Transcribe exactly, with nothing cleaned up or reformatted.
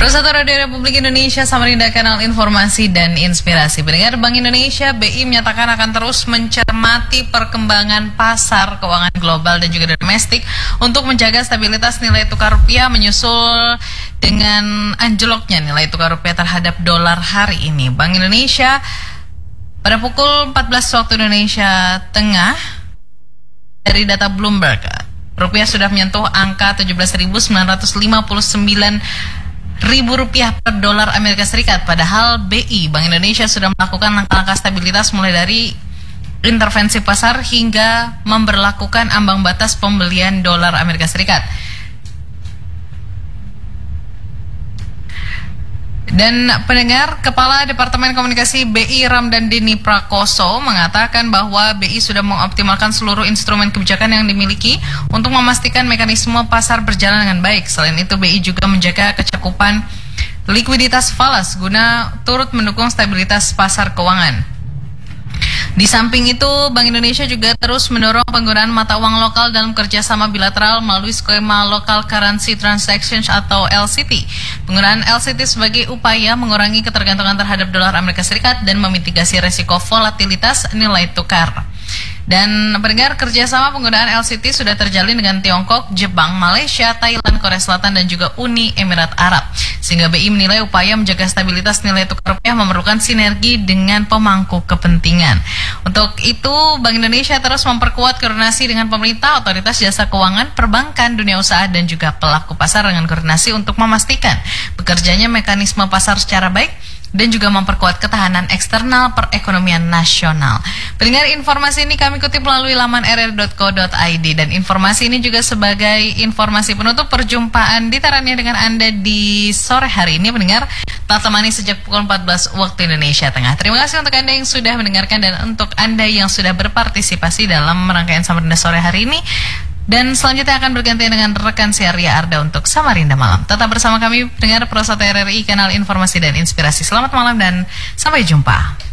Persatu Radio Republik Indonesia, Samarinda, Kanal Informasi dan Inspirasi. Pendengar, Bank Indonesia B I menyatakan akan terus mencermati perkembangan pasar keuangan global dan juga domestik untuk menjaga stabilitas nilai tukar rupiah menyusul dengan anjloknya nilai tukar rupiah terhadap dolar hari ini. Bank Indonesia pada pukul empat belas waktu Indonesia Tengah, dari data Bloomberg, rupiah sudah menyentuh angka tujuh belas ribu sembilan ratus lima puluh sembilan ribu rupiah per dolar Amerika Serikat. Padahal B I, Bank Indonesia, sudah melakukan langkah-langkah stabilitas mulai dari intervensi pasar hingga memberlakukan ambang batas pembelian dolar Amerika Serikat. Dan pendengar, Kepala Departemen Komunikasi B I Ramdan Deni Prakoso mengatakan bahwa B I sudah mengoptimalkan seluruh instrumen kebijakan yang dimiliki untuk memastikan mekanisme pasar berjalan dengan baik. Selain itu, B I juga menjaga kecakupan likuiditas falas guna turut mendukung stabilitas pasar keuangan. Di samping itu, Bank Indonesia juga terus mendorong penggunaan mata uang lokal dalam kerjasama bilateral melalui skema Local Currency Transactions atau L C T. Penggunaan L C T sebagai upaya mengurangi ketergantungan terhadap dolar Amerika Serikat dan memitigasi resiko volatilitas nilai tukar. Dan pendengar, kerjasama penggunaan L C T sudah terjalin dengan Tiongkok, Jepang, Malaysia, Thailand, Korea Selatan, dan juga Uni Emirat Arab. Sehingga B I menilai upaya menjaga stabilitas nilai tukar rupiah memerlukan sinergi dengan pemangku kepentingan. Untuk itu, Bank Indonesia terus memperkuat koordinasi dengan pemerintah, otoritas jasa keuangan, perbankan, dunia usaha, dan juga pelaku pasar dengan koordinasi untuk memastikan bekerjanya mekanisme pasar secara baik dan juga memperkuat ketahanan eksternal perekonomian nasional. Pendengar, informasi ini kami kutip melalui laman r r dot co dot i d, dan informasi ini juga sebagai informasi penutup perjumpaan ditarannya dengan Anda di sore hari ini. Pendengar, telah temani sejak pukul empat belas waktu Indonesia Tengah. Terima kasih untuk Anda yang sudah mendengarkan dan untuk Anda yang sudah berpartisipasi dalam rangkaian Samarinda sore hari ini. Dan selanjutnya akan bergantian dengan rekan siar Ria Arda untuk Samarinda Malam. Tetap bersama kami, pendengar Persatu R R I, Kanal Informasi dan Inspirasi. Selamat malam dan sampai jumpa.